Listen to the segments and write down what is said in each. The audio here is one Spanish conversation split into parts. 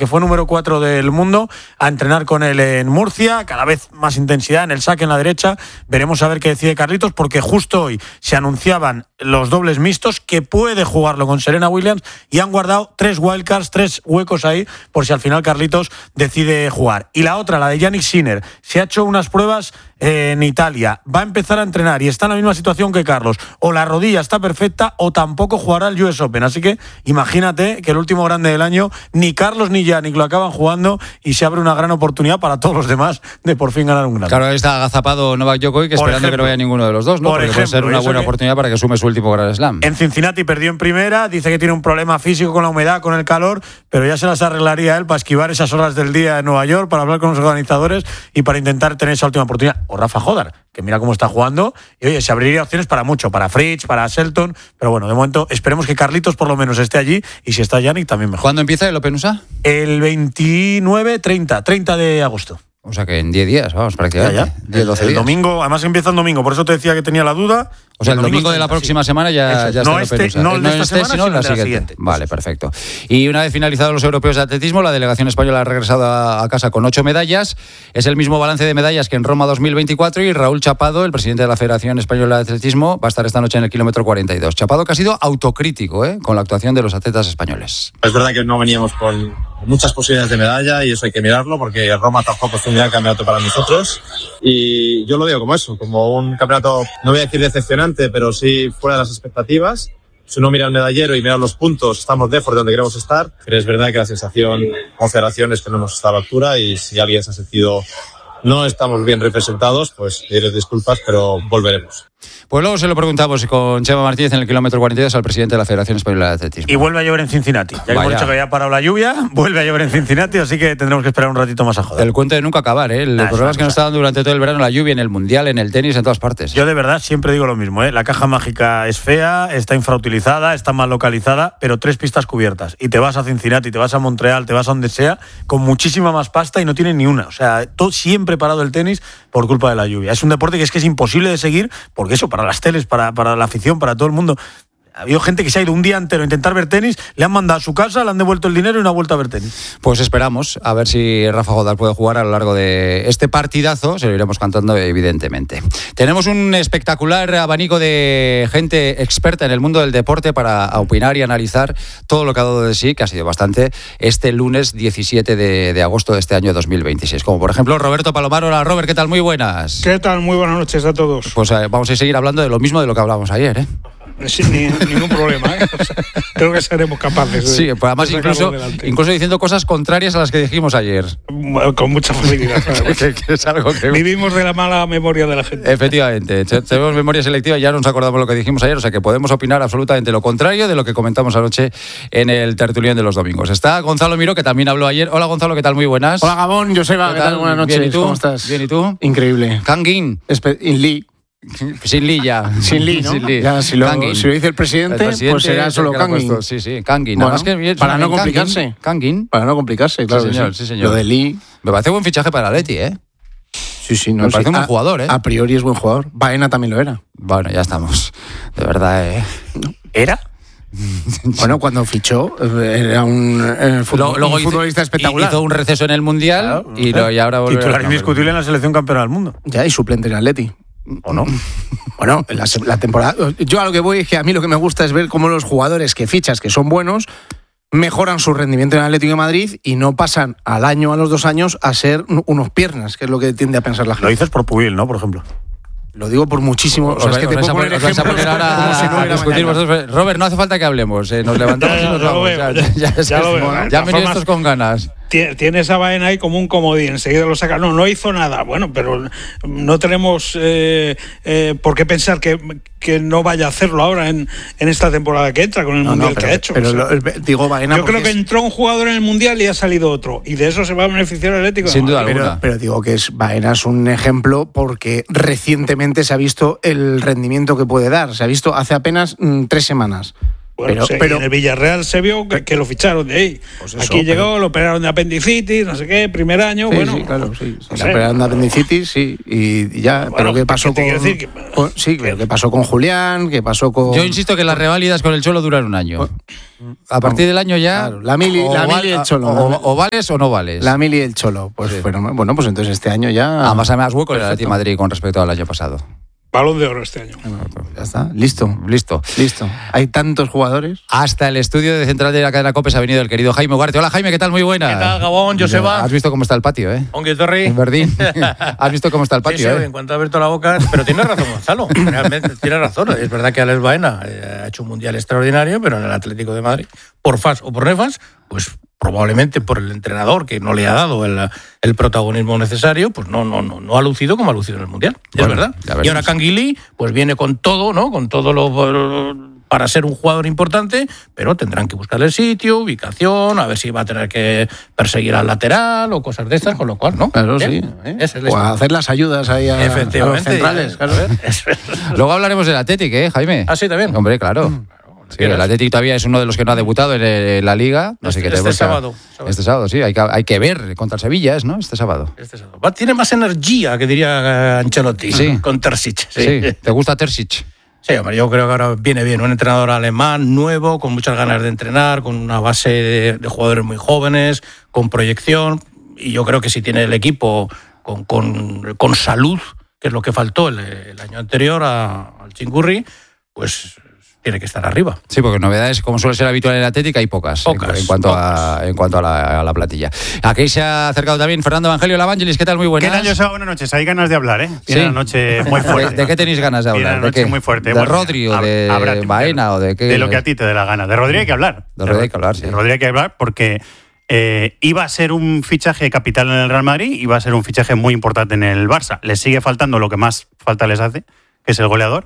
que fue número 4 del mundo, a entrenar con él en Murcia, cada vez más intensidad en el saque en la derecha. Veremos a ver qué decide Carlitos, porque justo hoy se anunciaban los dobles mixtos, que puede jugarlo con Serena Williams, y han guardado 3 wildcards, 3 huecos ahí, por si al final Carlitos decide jugar. Y la otra, la de Jannik Sinner, se ha hecho unas pruebas en Italia, va a empezar a entrenar y está en la misma situación que Carlos, o la rodilla está perfecta o tampoco jugará el US Open, así que imagínate que el último grande del año ni Carlos ni Jannik lo acaban jugando y se abre una gran oportunidad para todos los demás de por fin ganar un grande. Claro, está agazapado Novak Djokovic esperando que no vaya ninguno de los dos, ¿no? Porque puede ser una buena oportunidad para que sume su último Grand Slam. En Cincinnati perdió en primera, dice que tiene un problema físico con la humedad, con el calor, pero ya se las arreglaría él para esquivar esas horas del día en Nueva York, para hablar con los organizadores y para intentar tener esa última oportunidad. O Rafa Jodar, que mira cómo está jugando, y oye, se abriría opciones para mucho, para Fritz, para Shelton, pero bueno, de momento esperemos que Carlitos por lo menos esté allí, y si está Jannik también mejor. ¿Cuándo empieza el Open USA? El 30 de agosto. O sea que en 10 días, vamos, prácticamente. Ya. 10, 12 días. El domingo, además empieza el domingo, por eso te decía que tenía la duda. O sea, el domingo de la próxima semana ya está no el Open USA. No el de esta semana, sino la siguiente. Vale, perfecto. Y una vez finalizados los europeos de atletismo, la delegación española ha regresado a casa con 8 medallas. Es el mismo balance de medallas que en Roma 2024, y Raúl Chapado, el presidente de la Federación Española de Atletismo, va a estar esta noche en el kilómetro 42. Chapado, que ha sido autocrítico con la actuación de los atletas españoles. Es verdad que no veníamos con muchas posibilidades de medalla, y eso hay que mirarlo, porque Roma tampoco fue un gran campeonato para nosotros, y yo lo digo como eso, como un campeonato, no voy a decir decepcionante, pero sí fuera de las expectativas. Si uno mira el medallero y mira los puntos, estamos de donde queremos estar, pero es verdad que la sensación con federación es que no hemos estado a la altura, y si alguien se ha sentido no estamos bien representados, pues pedirles disculpas, pero volveremos. Pues luego se lo preguntamos con Chema Martínez en el kilómetro 42 al presidente de la Federación Española de Atletismo. Y vuelve a llover en Cincinnati. Ya que hemos dicho que ya ha parado la lluvia, vuelve a llover en Cincinnati, así que tendremos que esperar un ratito más a joder. El cuento de nunca acabar, ¿eh? El problema es que nos está dando durante todo el verano la lluvia en el Mundial, en el tenis, en todas partes. Yo de verdad siempre digo lo mismo, ¿eh? La caja mágica es fea, está infrautilizada, está mal localizada, pero 3 pistas cubiertas. Y te vas a Cincinnati, te vas a Montreal, te vas a donde sea, con muchísima más pasta y no tienen ni una. O sea, siempre parado el tenis por culpa de la lluvia. Es un deporte que es imposible de seguir, porque eso, para las teles, para la afición, para todo el mundo. Ha habido gente que se ha ido un día entero a intentar ver tenis, le han mandado a su casa, le han devuelto el dinero y no ha vuelto a ver tenis. Pues esperamos a ver si Rafa Jodar puede jugar a lo largo de este partidazo, se lo iremos cantando evidentemente. Tenemos un espectacular abanico de gente experta en el mundo del deporte para opinar y analizar todo lo que ha dado de sí, que ha sido bastante, este lunes 17 de agosto de este año 2026. Como por ejemplo Roberto Palomar. Hola Robert, ¿qué tal? Muy buenas. ¿Qué tal? Muy buenas noches a todos. Pues vamos a seguir hablando de lo mismo de lo que hablábamos ayer, ¿eh? Sin ningún problema, ¿eh? O sea, creo que seremos capaces de, sí, pues además incluso diciendo cosas contrarias a las que dijimos ayer. Con mucha facilidad. que es algo que vivimos de la mala memoria de la gente. Efectivamente, tenemos memoria selectiva y ya no nos acordamos lo que dijimos ayer, o sea que podemos opinar absolutamente lo contrario de lo que comentamos anoche en el tertulión de los domingos. Está Gonzalo Miró, que también habló ayer. Hola Gonzalo, ¿qué tal? Muy buenas. Hola Gabón, Joseba, ¿qué tal? Buenas noches. Bien, ¿y tú? ¿Cómo estás? Bien, ¿y tú? Increíble. Kangin. Lee. Sin Lee ya. Sin Lee, ¿no? Sin Lee. Ya, si lo dice el presidente, pues será solo Kangin. Sí, Kangin. Bueno, que para no complicarse. Kangin. Para no complicarse, claro. Sí, señor. Lo de Lee. Me parece buen fichaje para Atleti, ¿eh? Sí, no. Me parece un buen jugador, ¿eh? A priori es buen jugador. Baena también lo era. Bueno, ya estamos. De verdad, ¿eh? ¿Era? Bueno, cuando fichó era un futbolista espectacular. Hizo un receso en el Mundial, claro, y ahora volvió. Titular indiscutible en la selección campeona del mundo. Ya, y suplente en Atleti. ¿O no? Bueno, la temporada... Yo a lo que voy es que a mí lo que me gusta es ver cómo los jugadores que fichas, que son buenos, mejoran su rendimiento en Atlético de Madrid y no pasan al año, a los 2 años, a ser unos piernas, que es lo que tiende a pensar la gente. Lo dices por Pubil, ¿no? Por ejemplo. Lo digo por muchísimo. Os vais a poner ahora a discutir vosotros. Robert, no hace falta que hablemos. Nos levantamos y nos vamos. Ya han venido estos con ganas. Tiene esa vaina ahí como un comodín, enseguida lo saca. No hizo nada. Bueno, pero no tenemos por qué pensar que no vaya a hacerlo ahora en esta temporada que entra con el Mundial que ha hecho. Pero digo Baena, yo creo que entró un jugador en el Mundial y ha salido otro. Y de eso se va a beneficiar el Atlético. Sin duda alguna. Pero digo que Baena es un ejemplo porque recientemente se ha visto el rendimiento que puede dar. Se ha visto hace apenas 3 semanas. Bueno, pero en el Villarreal se vio que lo ficharon de ahí. Pues eso, aquí llegó, lo operaron de apendicitis, no sé qué, primer año, sí, bueno. sí, claro, sí. no La sé. operaron de apendicitis, sí, y ya. Bueno, pero ¿qué pasó ¿qué te con, quiero decir? sí, pero ¿qué pasó con Julián? ¿Qué pasó con...? Yo insisto que las reválidas con el Cholo duran un año. A partir del año ya... Claro, la mili y el Cholo. O vales o no vales. La Mili y el Cholo. Pues Sí. bueno, pues entonces este año ya... Además hay más hueco en el Perfecto. Atlético de Madrid con respecto al año pasado. Balón de oro este año. Ya está, listo. Listo. Hay tantos jugadores. Hasta el estudio de central de la cadena COPE se ha venido el querido Jaime Ugarte. Hola Jaime, ¿qué tal? Muy buena. ¿Qué tal, Gabón, Joseba? Has visto cómo está el patio, ¿eh? Ongi Torri. En Verdín. Has visto cómo está el patio, Sí, ¿eh? en cuanto ha abierto la boca. Pero tiene razón Gonzalo. Realmente tiene razón. Es verdad que Alex Baena ha hecho un mundial extraordinario, pero en el Atlético de Madrid, por fas o por nefas, pues probablemente por el entrenador que no le ha dado el protagonismo necesario, pues no ha lucido como ha lucido en el mundial. Bueno, es verdad. ya veremos. Y ahora Canguilí, pues viene con todo, ¿no? Con todo lo para ser un jugador importante, pero tendrán que buscarle sitio, ubicación, a ver si va a tener que perseguir al lateral o cosas de estas, con lo cual, ¿no? Claro, Bien. sí. Esa es la O historia. hacer las ayudas ahí a los Efectivamente. centrales. Claro. Luego hablaremos del Atlético, ¿eh, Jaime? Ah, sí, también. Hombre, claro. Sí, el Atlético todavía es uno de los que no ha debutado en la Liga. No sé qué Este tenemos que- sábado. Este sábado, sí. Hay que ver contra el Sevilla, ¿no? Este sábado. Tiene más energía, que diría Ancelotti, Sí. con Terzic. Sí. ¿Te gusta Terzic? Sí, hombre, yo creo que ahora viene bien. Un entrenador alemán nuevo, con muchas ganas de entrenar, con una base de jugadores muy jóvenes, con proyección. Y yo creo que si tiene el equipo con salud, que es lo que faltó el año anterior al Chingurri, pues tiene que estar arriba. Sí, porque novedades, como suele ser habitual en el Atlético, hay pocas, Pocas, en cuanto a la plantilla. Aquí se ha acercado también Fernando Evangelio Lavangelis. ¿Qué tal? Muy buenas. ¿Qué tal, Joseba? Buenas noches. Hay ganas de hablar, ¿eh? Viene Sí. una noche muy fuerte. ¿De qué tenéis ganas de Viene hablar? una ¿De noche qué? muy fuerte. ¿De Bueno, Rodri o habrá de tiempo Baena o de qué? De lo que a ti te dé la gana. De Rodri hay que hablar. De Rodri hay que hablar, sí. De Rodri hay que hablar porque iba a ser un fichaje capital en el Real Madrid, iba a ser un fichaje muy importante en el Barça. Les sigue faltando lo que más falta les hace, que es el goleador.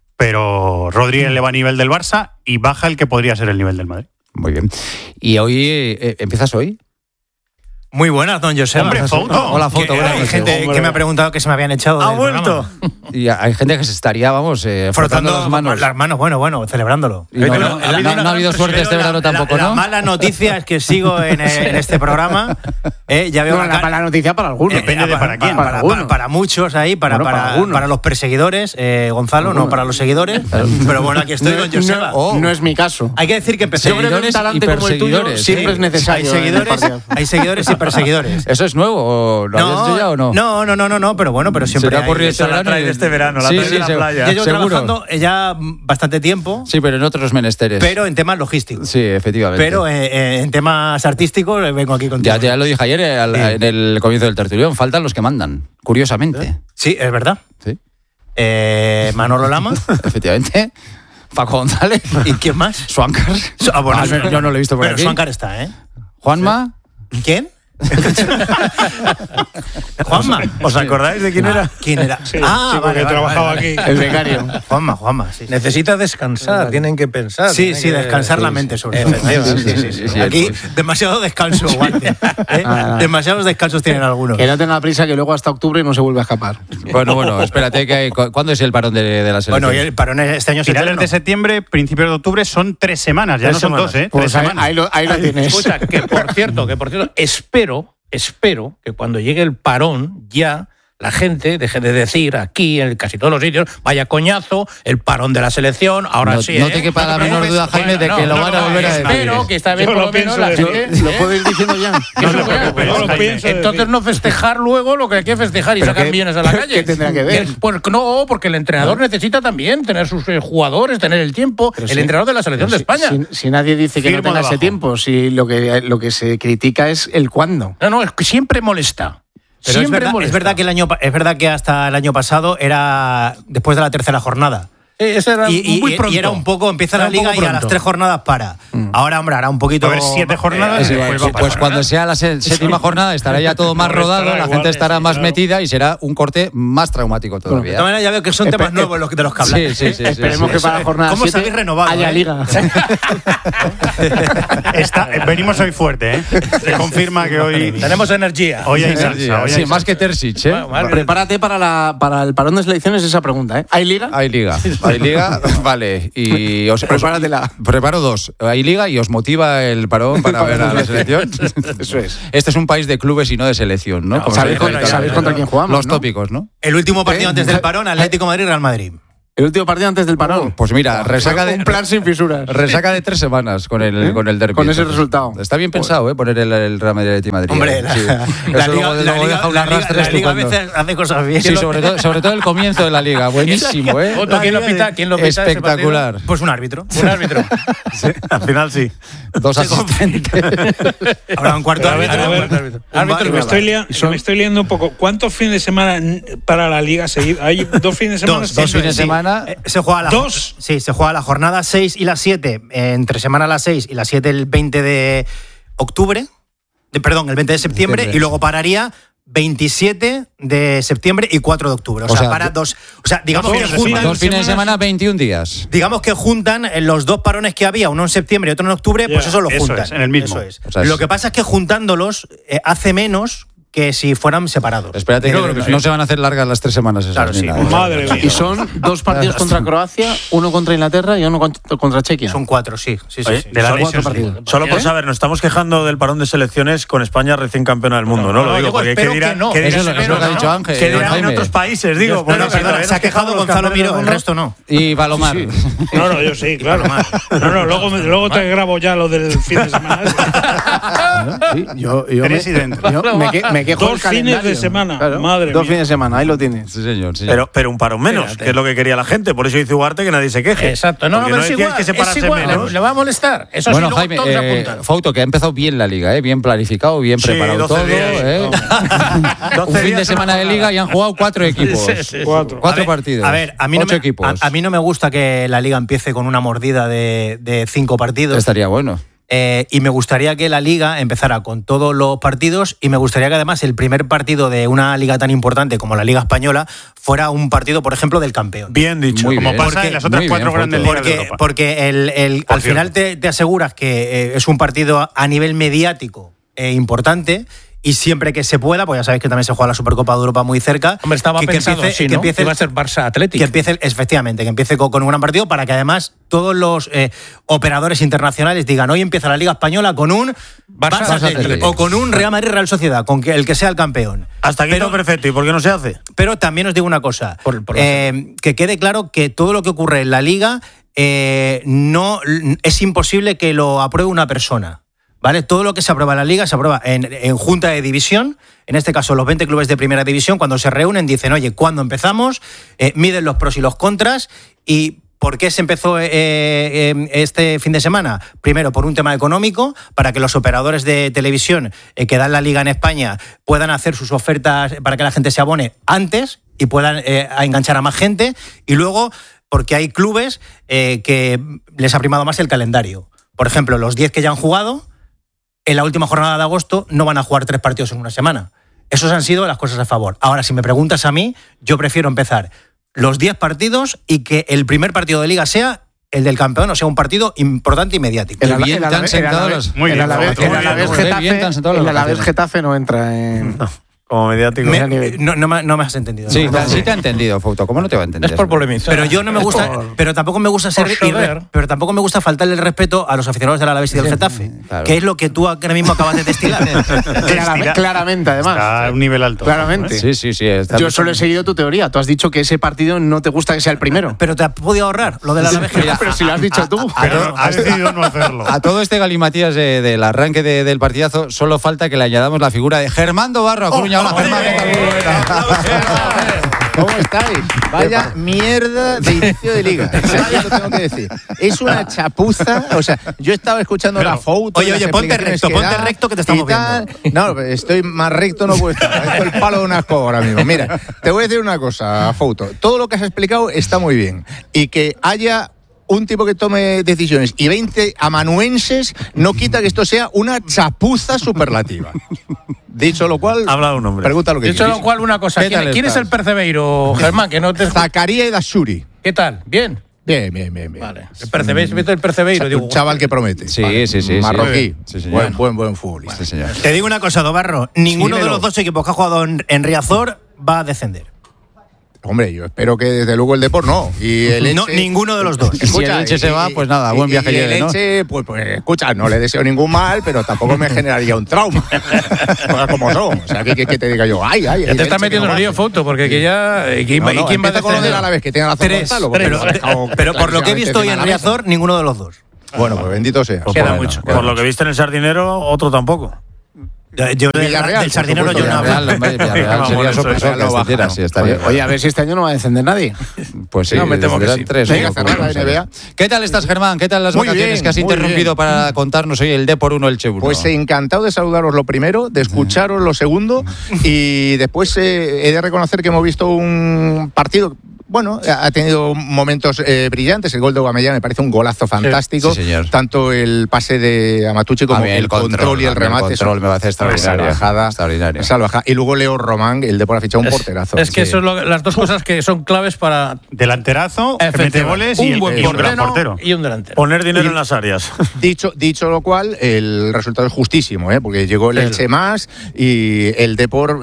Pero Rodri eleva a nivel del Barça y baja el que podría ser el nivel del Madrid. Muy bien. ¿Y hoy empiezas hoy? Muy buenas, don Joseba. Hombre, Fouto. Hola, Fouto. Que buenas hay noches. gente Hombre. que me ha preguntado que se me habían echado ¿Ha del vuelto? programa. Y hay gente que se estaría, vamos, frotando las manos. Bueno, celebrándolo. Y no, Bueno, no ha habido suerte este verano tampoco, La ¿no? mala noticia es que sigo en este programa. Ya veo No, la la mala noticia para algunos. Depende de para quién. Para algunos. Para muchos ahí, Bueno, para algunos. para los perseguidores, Gonzalo, no para los seguidores. Pero bueno, aquí estoy, don Joseba. No es mi caso. Hay que decir que empecé. Yo creo que un Seguidores talante y como el tuyo perseguidores, siempre sí. es necesario. Hay seguidores y perseguidores. ¿Eso es nuevo? ¿O ¿Lo habías hecho ya o no? No, pero bueno, pero siempre. Se te ha ocurrido hay- este verano. trae de este verano, la Sí, trae de sí, la se- playa. Yo llevo seguro. trabajando ya bastante tiempo, Sí, pero en otros menesteres. pero en temas logísticos. Sí, efectivamente. Pero en temas artísticos vengo aquí contigo. Ya lo dije ayer en el comienzo del tertulión. Faltan los que mandan, curiosamente. Sí, es verdad. Sí, Manolo Lama. efectivamente. Paco González. ¿Y quién más? Swankar. bueno, Yo no lo he visto por pero aquí. Swankar está, ¿eh? Juanma. ¿Quién? Juanma. ¿Os acordáis de quién era? ¿Quién era? Sí, chico que trabajaba aquí. El becario. Juanma, sí. Necesita descansar, tienen que pensar. Sí, tienen sí, que- descansar la sí, mente sí. sobre todo. Efectivamente. Sí, Aquí pues. demasiado descanso, Guante. Demasiados descansos tienen algunos. Que no tenga prisa, que luego hasta octubre no se vuelve a escapar. Bueno, espérate. ¿Cuándo es el parón de la selección? Bueno, y el parón este año es Finales eterno. de septiembre, principios de octubre, son 3 semanas. Ya Tres no son semanas. 2, ¿eh? Pues 3 ahí, semanas. ahí lo tienes. Escucha, que por cierto, espero que cuando llegue el parón ya la gente deje de decir aquí, en casi todos los sitios, vaya coñazo, el parón de la selección, ahora No- sí. no te quepa la menor duda, Jaime, de que lo van a volver a decir. Espero que esta vez Yo por lo lo menos pienso la de eso. gente... ¿Lo puedo ir diciendo ya? que No eso te vea, preocupes, pero yo lo Jaime, pienso entonces decir. no festejar luego lo que hay que festejar y ¿Pero sacar qué- millones a la calle. qué tendrá que ver? Pues no, porque el entrenador necesita también tener sus jugadores, tener el tiempo, el sí. entrenador de la selección de España. Si nadie dice que Firmo no tenga ese debajo. tiempo, si lo que se critica es el cuándo. No, es que siempre molesta. Pero Siempre es molesta. verdad que hasta el año pasado era después de la tercera jornada. Ese era muy pronto. Y era un poco, empieza Era la un poco liga y a las pronto. 3 jornadas para. Ahora, hombre, hará un poquito. A ver, 7 jornadas. Es igual, después va a pues pasar. cuando sea la séptima jornada estará ya todo más Ahora rodado, estará la igual, gente estará sí, más claro. metida y será un corte más traumático De todavía. todas maneras, ya veo que son temas nuevos de los que habláis. Sí, sí, sí. Esperemos que para la jornada ¿Cómo 7 se habéis renovado, haya eh? liga. Venimos hoy fuerte, ¿eh? Se confirma que hoy Tenemos energía. hay salsa. Hoy Sí, hay más que salsa. Terzic, ¿eh? Bueno, Prepárate para el parón de selecciones esa pregunta, ¿eh? ¿Hay liga? Hay liga. Hay liga, vale. Y Prepáratela. Preparo 2. Hay liga y os motiva el parón para ver a la selección. Eso es. Este es un país de clubes y no de selección, ¿no? Como ¿Sabéis se dice contra quién jugamos? Los ¿no? tópicos, ¿no? El último partido antes del parón, Atlético de Madrid-Real Madrid. El último partido antes del parón. Pues mira, resaca de un plan sin fisuras. Resaca de 3 semanas con el derbi. Con ese resultado. Está bien pensado, poner el Real Madrid. Hombre, Sí. Eso luego deja un arrastre la liga a estupendo. veces hace cosas bien. Sí, sobre todo el comienzo de la liga. Buenísimo, ¿eh? Otto, ¿quién lo pita? Espectacular. Pues un árbitro. Un árbitro. Sí, al final sí. 2 asistentes. Habrá un cuarto A ver, árbitro. me estoy liando un poco. ¿Cuántos fines de semana para la liga seguidos? ¿Hay 2 fines de semana? Dos fines de semana. Se juega se juega la jornada 6 y la 7, entre semana la 6 y la 7 el 20 de octubre, el 20 de septiembre, y luego pararía 27 de septiembre y 4 de octubre. O sea, para dos. O sea, digamos que juntan. 2 fines de semana, 21 días. Digamos que juntan los 2 parones que había, uno en septiembre y otro en octubre, pues eso lo juntan. Es, en el mismo. Eso es. O sea, Lo que pasa es que juntándolos hace menos que si fueran separados. Espérate, Yo que creo que no se van a hacer largas las 3 semanas esas. Claro, sí. ni nada. Madre mía. Y son 2 partidos contra Croacia, uno contra Inglaterra y uno contra Chequia. Son 4, sí. Oye, Sí. de la Son 4 Nations partidos. League. Solo por saber, nos estamos quejando del parón de selecciones con España recién campeona del mundo, ¿no? Lo digo, porque espero ¿qué dirán? que no. ¿Qué dirán? Eso es lo que ha dicho Ángel. ¿Qué dirán en Jaime. otros países? Digo, No, perdona, se ha quejado Gonzalo Miró, el resto no. Y Palomar. No, yo sí, claro. No, luego te grabo ya lo del fin de semana. Sí, yo Tres y dentro. me quejo 2 del fines calendario. de semana. Claro, Madre 2 mía. fines de semana, ahí lo tienes. Sí, señor. Sí, señor. Pero un parón menos, Espérate. que es lo que quería la gente. Por eso dice Ugarte que nadie se queje. Exacto. No, Porque pero es decíais igual. que se Es parase igual. menos. Le va a molestar. Eso Bueno, sí, luego Jaime, todos apuntan. Fauto, que ha empezado bien la liga, bien planificado, bien Sí, preparado 12 todo. días. Un fin de semana de liga y han jugado 4 equipos. Sí, sí, sí. 4. 4 partidos. A ver, a mí, no 8 equipos. a mí no me gusta que la liga empiece con una mordida de 5 partidos. Estaría bueno. Y me gustaría que la liga empezara con todos los partidos y me gustaría que además el primer partido de una liga tan importante como la Liga Española fuera un partido, por ejemplo, del campeón. Bien dicho. Muy Como bien. pasa en las otras Muy 4 bien, grandes Fauto. ligas de Europa. Porque al final te aseguras que es un partido a nivel mediático importante. Y siempre que se pueda, pues ya sabéis que también se juega la Supercopa de Europa muy cerca. Hombre, estaba pensado así, ¿no? Que iba a ser Barça Atlético. Que empiece, efectivamente, que empiece con un gran partido para que además todos los operadores internacionales digan, hoy empieza la Liga Española con un Barça Atlético o con un Real Madrid Real Sociedad, con el que sea el campeón. Hasta aquí todo perfecto. ¿Y por qué no se hace? Pero también os digo una cosa, Por que quede claro que todo lo que ocurre en la Liga no es imposible que lo apruebe una persona. ¿Vale? Todo lo que se aprueba en la Liga se aprueba en junta de división, en este caso los 20 clubes de primera división, cuando se reúnen dicen, oye, ¿cuándo empezamos? Miden los pros y los contras y ¿por qué se empezó este fin de semana? Primero, por un tema económico, para que los operadores de televisión que dan la Liga en España puedan hacer sus ofertas para que la gente se abone antes y puedan enganchar a más gente, y luego porque hay clubes que les ha primado más el calendario. Por ejemplo, los 10 que ya han jugado, en la última jornada de agosto no van a jugar 3 partidos en una semana. Esos han sido las cosas a favor. Ahora, si me preguntas a mí, yo prefiero empezar los 10 partidos y que el primer partido de Liga sea el del campeón, o sea, un partido importante y mediático. Qué bien te han sentado las... Muy bien, El Alavés Getafe no entra en... Como mediático. No me has entendido. Sí, sí te ha entendido, Fauto. ¿Cómo no te va a entender? Es por polemizar. Pero yo no me gusta, pero tampoco me gusta pero tampoco me gusta faltarle el respeto a los aficionados del Alavés y del Getafe, claro. Que es lo que tú ahora mismo acabas de destilar. Claramente, además. Está a un nivel alto. Claramente. Sí. Yo solo he seguido tu teoría. Tú has dicho que ese partido no te gusta que sea el primero. Pero te has podido ahorrar lo del Alavés. Pero si lo has dicho tú. Pero has decidido no hacerlo. A todo este galimatías del arranque del partidazo, solo falta que le añadamos la figura de Germando Barro a Coruña. Hola, Germán, ¿qué tal? Muy buena. ¿Cómo estáis? Vaya mierda de inicio de liga. Yo lo tengo que decir. Es una chapuza. O sea, yo estaba escuchando la foto. Oye, ponte recto que te estamos viendo. No, estoy más recto no puedo estar. Esto es el palo de una escoba ahora mismo. Mira, te voy a decir una cosa, Fouto. Todo lo que has explicado está muy bien. Y que haya un tipo que tome decisiones y 20 amanuenses no quita que esto sea una chapuza superlativa. Dicho lo cual, habla un hombre. Pregunta lo que Dicho quieres. lo cual, una cosa. ¿Quién es el Percebeiro, Germán? Que no te... Zacarías Edashuri. ¿Qué tal? ¿Bien? Bien. Vale. El Percebeiro, digo. Un chaval que promete. Sí. Marroquí. Sí, señor. Buen futbolista. Sí, señor. Te digo una cosa, Dobarro. Ninguno de los dos equipos que ha jugado en Riazor va a descender. Hombre, yo espero que desde luego el Depor no. Y el Elche, no, ninguno de los dos. Si el Elche se va, pues nada, buen viaje lleve, ¿no? El Elche, pues escucha, no le deseo ningún mal, pero tampoco me generaría un trauma. Como son. O sea, que te diga yo, ay. Ya te estás metiendo en el lío, Foto, porque que ya. ¿Quién va a con lo de la vez que tenga razón Gonzalo? Pero por lo que he visto hoy en Riazor, ninguno de los dos. Bueno, pues bendito sea. Pues queda mucho. Por lo que viste en el Sardinero, otro tampoco. Yo del Sardinero yo no. Villarreal sería sorpresa que estaría. Oye, a ver si este año no va a descender nadie. Pues sí, no, me temo que sí. 3 Venga, cerrar la NBA. ¿Qué tal estás, Germán? ¿Qué tal las Muy vacaciones bien, que has muy interrumpido bien. para contarnos hoy el Depor 1, Elche 1? Pues encantado de saludaros lo primero, de escucharos lo segundo y después he de reconocer que hemos visto un partido. Bueno, ha tenido momentos brillantes. El gol de Aubameyang me parece un golazo fantástico. Sí, señor. Tanto el pase de Amatucci como el control y el remate. El control me parece extraordinario. Extraordinario. Y luego Leo Román, el Depor ha fichado un porterazo. Es que eso es las dos cosas que son claves para. Delanterazo, que mete goles y un buen un gran portero. Y un delantero. Poner dinero en las áreas. Dicho lo cual, el resultado es justísimo, porque llegó el Elche más y el Depor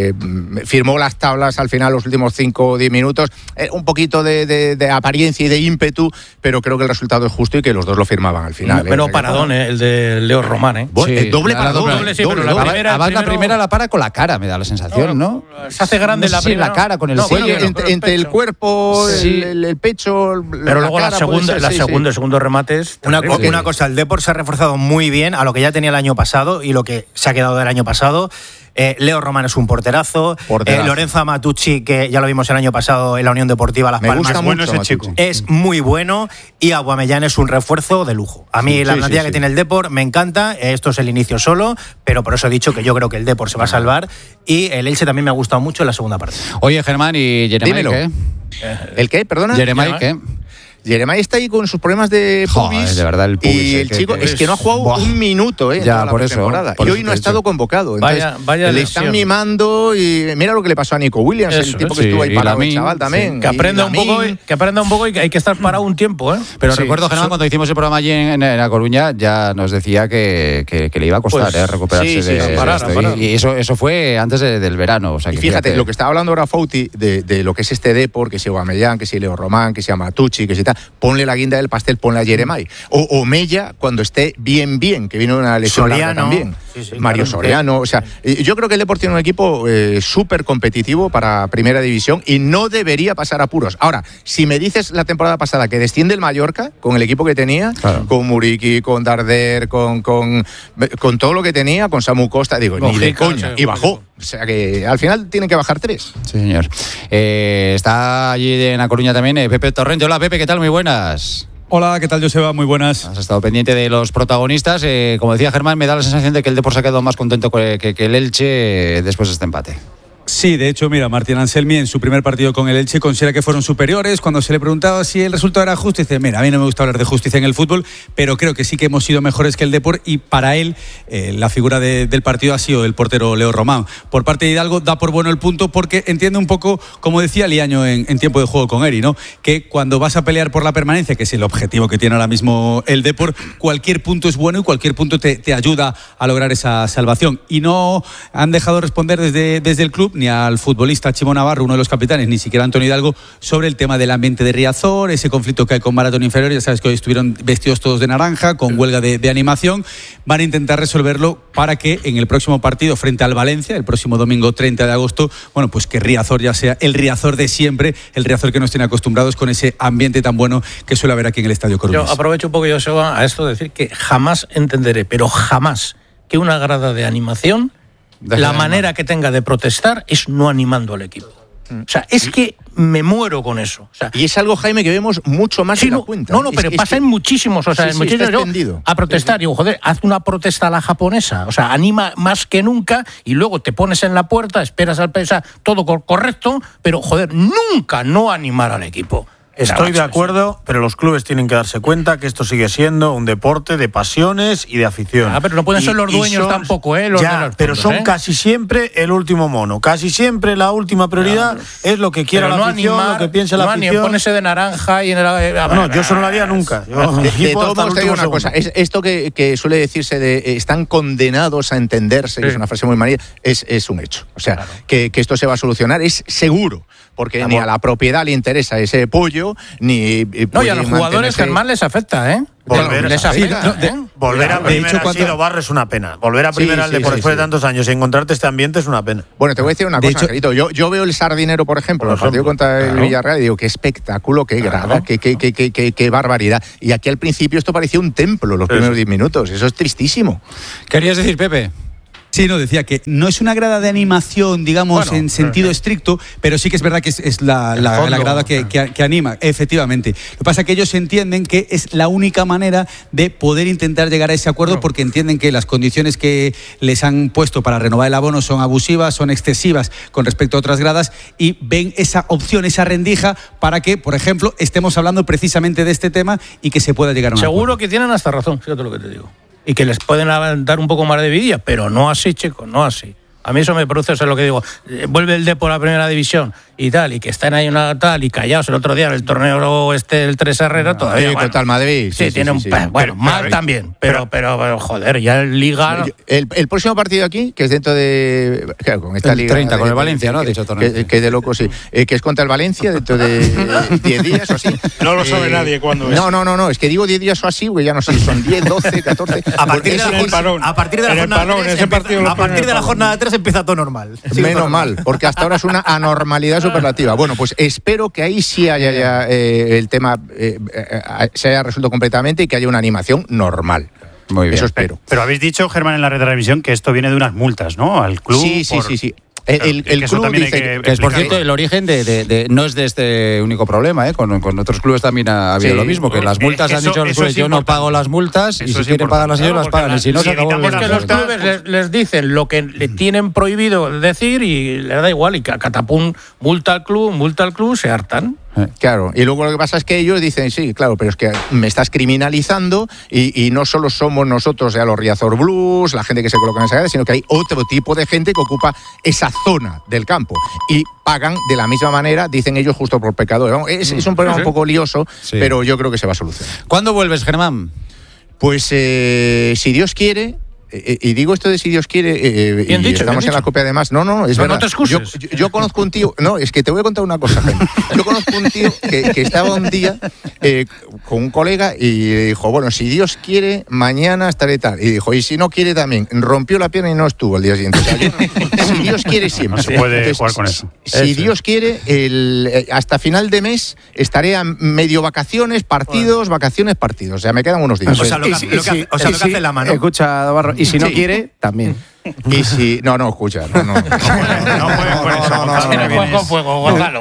firmó las tablas al final, los últimos 5 o 10 minutos. Un poquito de apariencia y de ímpetu, pero creo que el resultado es justo y que los dos lo firmaban al final. Pero paradón, el de Leo Román. El doble paradón. Además, la primera la para con la cara, me da la sensación, ¿no? Se hace grande la primera. la cara con el cuello. Entre el cuerpo, sí. el pecho. Pero luego la segunda, el segundo remate es. Una cosa, el Depor se ha reforzado muy bien a lo que ya tenía el año pasado y lo que se ha quedado del año pasado. Leo Román es un porterazo. Lorenzo Amatucci, que ya lo vimos el año pasado en la Unión Deportiva Las Palmas. Me gusta bueno mucho ese chico. Es muy bueno y Aubameyang es un refuerzo de lujo. A mí la plantilla que tiene el Depor me encanta. Esto es el inicio solo, pero por eso he dicho que yo creo que el Depor se va a salvar y el Elche también me ha gustado mucho en la segunda parte. Oye, Germán, ¿y Jeremai qué? ¿El qué? Perdona. ¿Jeremai qué? Jeremai está ahí con sus problemas de pubis. De verdad, el pubis. Y el chico es que no ha jugado un minuto en toda la temporada. Y hoy no ha estado convocado. Entonces, vaya le están mimando y mira lo que le pasó a Nico Williams, el tipo que estuvo ahí parado, el chaval también. Que aprenda un poco y que hay que estar parado un tiempo. Pero recuerdo, Germán, cuando hicimos el programa allí en La Coruña, ya nos decía que le iba a costar recuperarse de esto. Y eso fue antes del verano. O sea, y fíjate, lo que estaba hablando ahora Fouti de lo que es este Depor, que si Aubameyang, que si Leo Román, que si Amatucci, que si tal, ponle la guinda del pastel, ponle a Jeremai. O Mella cuando esté bien, que vino una lesión larga también. Mario Soriano. O sea, yo creo que el Depor tiene un equipo súper competitivo para Primera División y no debería pasar apuros. Ahora, si me dices la temporada pasada que desciende el Mallorca con el equipo que tenía, con Muriqui, con Darder, con todo lo que tenía, con Samu Costa, digo, ni de coña. Y bajó. O sea que al final tienen que bajar 3. Sí, señor. Está allí en La Coruña también Pepe Torrente. Hola, Pepe, ¿qué tal? Muy buenas. Hola, ¿qué tal, Joseba? Muy buenas. Has estado pendiente de los protagonistas. Como decía Germán, me da la sensación de que el Depor se ha quedado más contento que el Elche después de este empate. Sí, de hecho, mira, Martín Anselmi en su primer partido con el Elche considera que fueron superiores. Cuando se le preguntaba si el resultado era justo, dice, mira, a mí no me gusta hablar de justicia en el fútbol, pero creo que sí que hemos sido mejores que el Depor y para él la figura del partido ha sido el portero Leo Román. Por parte de Hidalgo da por bueno el punto porque entiende un poco, como decía Liaño en tiempo de juego con Eri, ¿no? Que cuando vas a pelear por la permanencia, que es el objetivo que tiene ahora mismo el Depor, cualquier punto es bueno y cualquier punto te ayuda a lograr esa salvación. Y no han dejado responder desde el club ni al futbolista Chimo Navarro, uno de los capitanes, ni siquiera Antonio Hidalgo, sobre el tema del ambiente de Riazor, ese conflicto que hay con Maratón Inferior. Ya sabes que hoy estuvieron vestidos todos de naranja, con huelga de animación. Van a intentar resolverlo para que en el próximo partido frente al Valencia, el próximo domingo 30 de agosto, bueno, pues que Riazor ya sea el Riazor de siempre, el Riazor que nos tiene acostumbrados con ese ambiente tan bueno que suele haber aquí en el Estadio Coruña. Yo aprovecho un poco, Joseba, a esto de decir que jamás entenderé, pero jamás, que una grada de animación, la manera que tenga de protestar es no animando al equipo. O sea, es que me muero con eso. O sea, y es algo, Jaime, que vemos mucho más de la cuenta. No, pero pasa en muchísimos. O sea, en muchísimos a protestar. Digo, joder, haz una protesta a la japonesa. O sea, anima más que nunca y luego te pones en la puerta, esperas al pensar todo correcto, pero, joder, nunca no animar al equipo. Estoy de acuerdo, pero los clubes tienen que darse cuenta que esto sigue siendo un deporte de pasiones y de afición. Pero no pueden ser los dueños tampoco, los ya, de los pero puntos, son casi siempre el último mono. Casi siempre la última prioridad es lo que quiera la afición, lo que piense la afición. Ponerse de naranja y en no, yo eso no lo haría nunca. De todos modos, te digo una cosa. Esto que suele decirse de están condenados a entenderse, que es una frase muy manía, es un hecho. O sea, que esto se va a solucionar, es seguro. porque ni a la propiedad le interesa ese pollo, ni... No, y a los jugadores, Germán, les afecta, ¿eh? Volver a primera hecho, ha sido Barro es una pena. Volver a primera al Depor después de tantos años y encontrarte este ambiente es una pena. Bueno, te voy a decir una cosa, Carito. Yo veo el Sardinero, por ejemplo, el partido contra el Villarreal, y digo, qué espectáculo, qué grada, qué barbaridad. Y aquí al principio esto parecía un templo, los primeros 10 minutos. Eso es tristísimo. ¿Querías decir, Pepe? Sí, no, decía que no es una grada de animación, digamos, en sentido estricto, pero sí que es verdad que es la grada que anima, efectivamente. Lo que pasa es que ellos entienden que es la única manera de poder intentar llegar a ese acuerdo, porque entienden que las condiciones que les han puesto para renovar el abono son abusivas, son excesivas con respecto a otras gradas, y ven esa opción, esa rendija, para que, por ejemplo, estemos hablando precisamente de este tema y que se pueda llegar a un acuerdo. Seguro que tienen hasta razón, fíjate lo que te digo. Y que les pueden dar un poco más de vidilla, pero no así, chicos, no así. A mí eso me produce, eso es lo que digo. Vuelve el Depor a la primera división y tal, y que están ahí una tal y callados el otro día en el torneo el 3 Herrera todavía. Sí, total Madrid. Sí, tiene un... Bueno, mal también, pero joder, ya en Liga... El próximo partido aquí, que es dentro de... Claro, con esta el Liga... 30, con el Valencia, ¿no? Dicho torneo. Que de loco, sí. Que es contra el Valencia dentro de 10 días o así. No lo sabe nadie cuándo es. No, es que digo 10 días o así, porque ya no sé, son 10, 12, 14... A partir de la jornada 3 empieza todo normal. Menos mal, porque hasta ahora es una anormalidad superlativa. Bueno, pues espero que ahí sí haya ya el tema se haya resuelto completamente y que haya una animación normal. Muy bien. Eso espero. Pero habéis dicho, Germán, en la retransmisión que esto viene de unas multas, ¿no? Al club. Sí. El club dice que es, por cierto, el origen no es de este único problema, ¿eh? Con otros clubes también ha habido lo mismo, que las multas han dicho los clubes, yo no pago las multas, y si quieren pagar las ellos las pagan, y si no se acabó. Es que los clubes les dicen lo que le tienen prohibido decir y les da igual, y catapum, multa al club, se hartan. Claro, y luego lo que pasa es que ellos dicen, sí, claro, pero es que me estás criminalizando y no solo somos nosotros, los Riazor Blues, la gente que se coloca en esa área, sino que hay otro tipo de gente que ocupa esa zona del campo y pagan de la misma manera, dicen ellos, justo por pecadores. Es un problema un poco lioso, pero yo creo que se va a solucionar. ¿Cuándo vuelves, Germán? Pues si Dios quiere... Y digo esto de si Dios quiere, bien y dicho, estamos bien en la copia además. No, es verdad. No te excuses. Yo conozco un tío, no, es que te voy a contar una cosa, Jaime. Yo conozco un tío que estaba un día con un colega y le dijo, bueno, si Dios quiere, mañana estaré tal. Y dijo, y si no quiere también. Rompió la pierna y no estuvo el día siguiente. O sea, si Dios quiere, siempre. No se puede jugar con eso. Si Dios quiere, hasta final de mes estaré a medio vacaciones, partidos. O sea, me quedan unos días. O sea, lo que hace la mano. Escucha, Barro, y si no quiere, también. Y si... No, escucha. No con fuego, Gonzalo.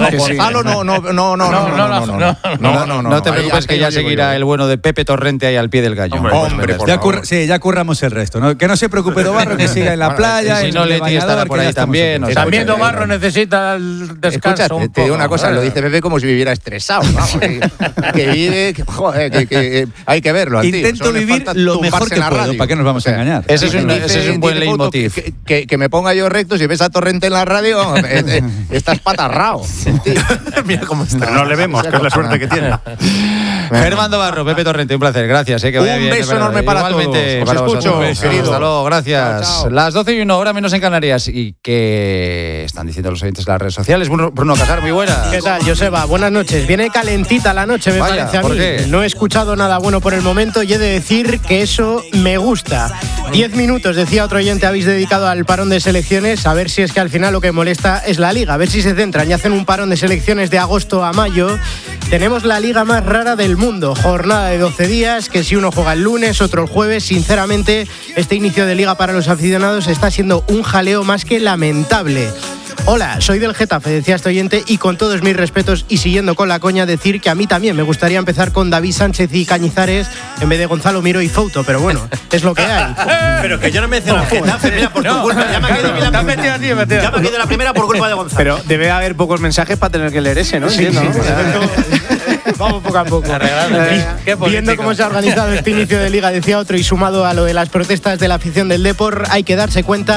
No te preocupes, que ya seguirá el bueno de Pepe Torrente ahí al pie del gallo. Hombre, ya curramos el resto, ¿no? Que no se preocupe Dobarro, que siga en la playa. Si no, Leti estará por ahí también. También Dobarro necesita el descanso. Te digo una cosa, lo dice Pepe como si viviera estresado. Que vive... Joder, que hay que verlo. Intento vivir lo mejor que puedo, ¿para qué nos vamos a engañar? Ese es un buen leitmotiv. Que me ponga yo recto, si ves a Torrente en la radio, estás patarrao. Mira cómo está. Pero no le vemos, que es la suerte que tiene. Germán Dobarro, Pepe Torrente, un placer, gracias. Que vaya bien. Un beso enorme para igualmente, todos. Os escucho, querido. Hasta luego, gracias. Chao. Las 12:01, hora menos en Canarias. ¿Y qué están diciendo los oyentes de las redes sociales? Bruno Casar, muy buenas. ¿Qué tal, Joseba? Buenas noches. Viene calentita la noche, me parece a mí. ¿Por qué? No he escuchado nada bueno por el momento y he de decir que eso me gusta. 10 minutos, decía otro oyente, habéis dedicado al parón de selecciones, a ver si es que al final lo que molesta es la Liga, a ver si se centran y hacen un parón de selecciones de agosto a mayo. Tenemos la Liga más rara del mundo, jornada de 12 días, que si uno juega el lunes, otro el jueves. Sinceramente, este inicio de Liga para los aficionados está siendo un jaleo más que lamentable. Hola, soy del Getafe, decía este oyente, y con todos mis respetos y siguiendo con la coña, decir que a mí también me gustaría empezar con David Sánchez y Cañizares en vez de Gonzalo Miro y Fouto, pero bueno, es lo que hay. Pero que yo no menciono al Getafe, mira, por tu culpa. Ya me ha quedado la primera por culpa de Gonzalo. Pero debe haber pocos mensajes para tener que leer ese, ¿no? Sí. Vamos poco a poco. Viendo cómo se ha organizado este inicio de Liga, decía otro, y sumado a lo de las protestas de la afición del Depor, hay que darse cuenta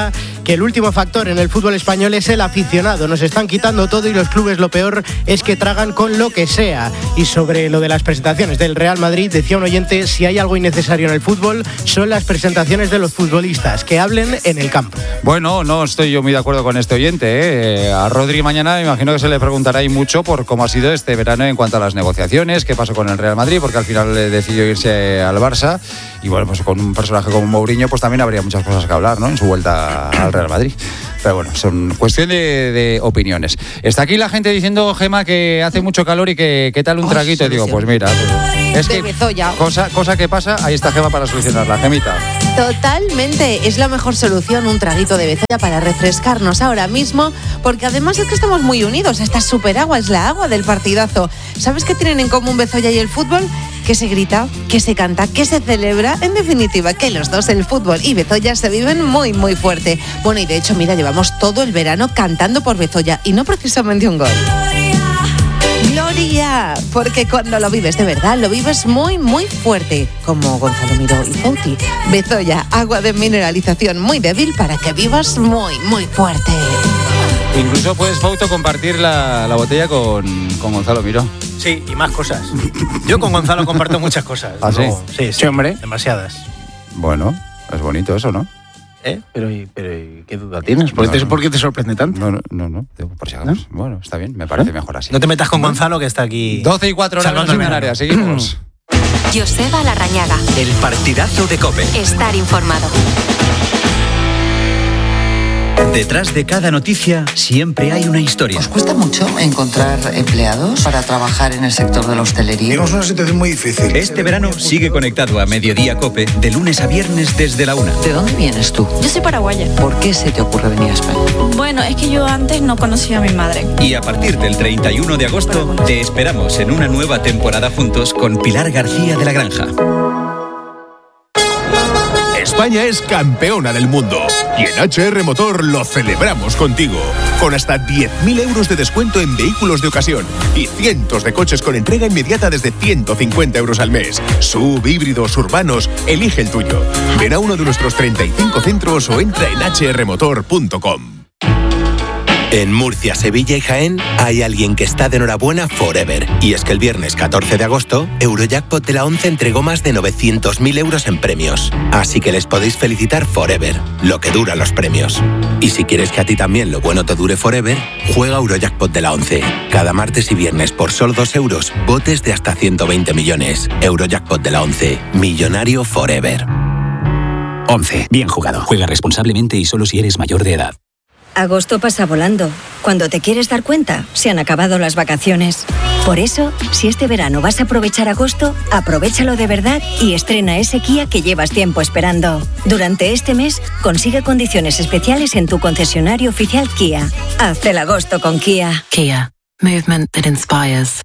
que el último factor en el fútbol español es el aficionado. Nos están quitando todo y los clubes lo peor es que tragan con lo que sea. Y sobre lo de las presentaciones del Real Madrid, decía un oyente, si hay algo innecesario en el fútbol, son las presentaciones de los futbolistas, que hablen en el campo. Bueno, no estoy yo muy de acuerdo con este oyente. A Rodri mañana me imagino que se le preguntará y mucho por cómo ha sido este verano en cuanto a las negociaciones, qué pasó con el Real Madrid, porque al final decidió irse al Barça. Y bueno, pues con un personaje como Mourinho, pues también habría muchas cosas que hablar, ¿no? En su vuelta al Real Madrid. Pero bueno, son cuestión de opiniones. Está aquí la gente diciendo, Gema, que hace mucho calor y que qué tal un traguito. Y digo, pues mira, es que cosa que pasa, ahí está Gema para solucionarla. Gemita. Totalmente, es la mejor solución, un traguito de bezoya para refrescarnos ahora mismo, porque además es que estamos muy unidos. Esta superagua es la agua del partidazo. ¿Sabes qué tienen en común bezoya y el fútbol? Que se grita, que se canta, que se celebra, en definitiva, que los dos, el fútbol y bezoya, se viven muy, muy fuerte. Bueno, y de hecho, mira, llevamos todo el verano cantando por bezoya y no precisamente un gol. Gloria, porque cuando lo vives de verdad, lo vives muy, muy fuerte, como Gonzalo Miró y Fouti. Bezoya, agua de mineralización muy débil para que vivas muy, muy fuerte. Incluso puedes, Fauto, compartir la botella con Gonzalo Miró. Sí, y más cosas. Yo con Gonzalo comparto muchas cosas. ¿Ah, sí? Sí, hombre. Demasiadas. Bueno, es bonito eso, ¿no? Pero ¿qué duda tienes? ¿Por qué te sorprende tanto? No, por si acaso. ¿No? Bueno, está bien, me parece mejor así. No te metas con Gonzalo, que está aquí. 12:04 horas en Canarias, seguimos. Joseba Larrañaga. El partidazo de COPE. Estar informado. Detrás de cada noticia siempre hay una historia. ¿Os cuesta mucho encontrar empleados para trabajar en el sector de la hostelería? Tenemos una situación muy difícil. Este verano sigue conectado a Mediodía COPE de lunes a viernes desde la 1. ¿De dónde vienes tú? Yo soy paraguaya. ¿Por qué se te ocurre venir a España? Bueno, es que yo antes no conocía a mi madre. Y a partir del 31 de agosto te esperamos en una nueva temporada juntos con Pilar García de la Granja. España es campeona del mundo y en HR Motor lo celebramos contigo. Con hasta 10.000 euros de descuento en vehículos de ocasión y cientos de coches con entrega inmediata desde 150 euros al mes. Sub, híbridos, urbanos, elige el tuyo. Ven a uno de nuestros 35 centros o entra en hrmotor.com. En Murcia, Sevilla y Jaén hay alguien que está de enhorabuena forever. Y es que el viernes 14 de agosto, Eurojackpot de la 11 entregó más de 900.000 euros en premios. Así que les podéis felicitar forever, lo que duran los premios. Y si quieres que a ti también lo bueno te dure forever, juega Eurojackpot de la 11. Cada martes y viernes por solo 2 euros, botes de hasta 120 millones. Eurojackpot de la 11, millonario forever. 11. Bien jugado. Juega responsablemente y solo si eres mayor de edad. Agosto pasa volando. Cuando te quieres dar cuenta, se han acabado las vacaciones. Por eso, si este verano vas a aprovechar agosto, aprovéchalo de verdad y estrena ese Kia que llevas tiempo esperando. Durante este mes, consigue condiciones especiales en tu concesionario oficial Kia. Haz el agosto con Kia. Kia. Movement that inspires.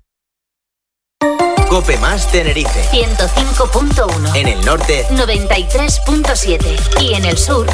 COPE más Tenerife. 105.1. En el norte, 93.7. Y en el sur,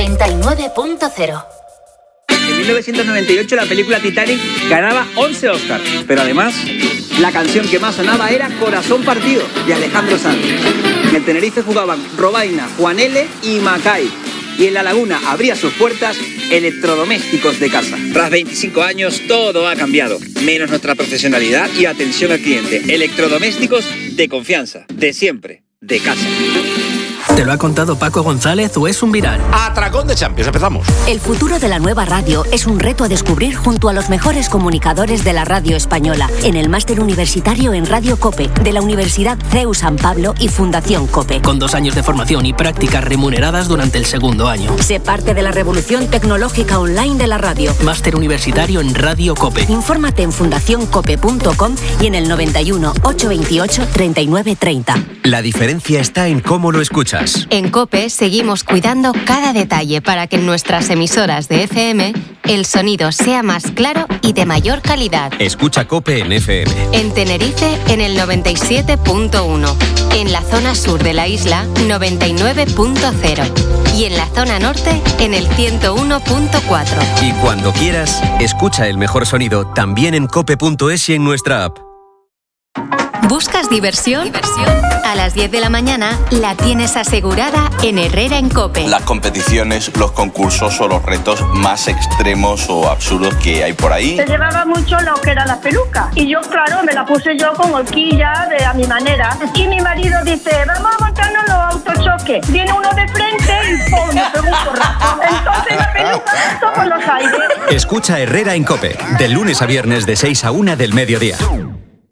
99.0. En 1998 la película Titanic ganaba 11 Oscars, pero además la canción que más sonaba era Corazón Partido, de Alejandro Sanz. En el Tenerife jugaban Robaina, Juan L. y Macay. Y en La Laguna abría sus puertas Electrodomésticos de Casa. Tras 25 años todo ha cambiado, menos nuestra profesionalidad y atención al cliente. Electrodomésticos de confianza, de siempre, de casa. ¿Te lo ha contado Paco González o es un viral? Atracón de Champions, empezamos. El futuro de la nueva radio es un reto a descubrir junto a los mejores comunicadores de la radio española en el máster universitario en Radio COPE de la Universidad CEU San Pablo y Fundación COPE. Con 2 años de formación y prácticas remuneradas durante el segundo año. Sé parte de la revolución tecnológica online de la radio. Máster universitario en Radio COPE. Infórmate en fundacioncope.com y en el 91 828 3930. La diferencia está en cómo lo escuchas. En COPE seguimos cuidando cada detalle para que en nuestras emisoras de FM el sonido sea más claro y de mayor calidad. Escucha COPE en FM. En Tenerife en el 97.1. En la zona sur de la isla 99.0. Y en la zona norte en el 101.4. Y cuando quieras, escucha el mejor sonido también en cope.es y en nuestra app. ¿Buscas diversión? A las 10 de la mañana la tienes asegurada en Herrera en COPE. Las competiciones, los concursos o los retos más extremos o absurdos que hay por ahí. Se llevaba mucho lo que era la peluca. Y yo, claro, me la puse yo con horquilla a mi manera. Y mi marido dice, vamos a montarnos los autochoques. Viene uno de frente y ¡pum! Me pegó un porrazo. Entonces la peluca pasó por los aires. Escucha Herrera en COPE, de lunes a viernes de 6 a 1 del mediodía.